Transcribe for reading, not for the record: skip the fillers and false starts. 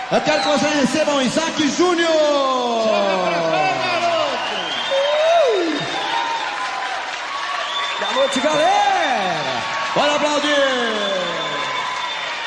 Eu quero que vocês recebam Isaac Júnior. Boa noite, galera. Bora aplaudir.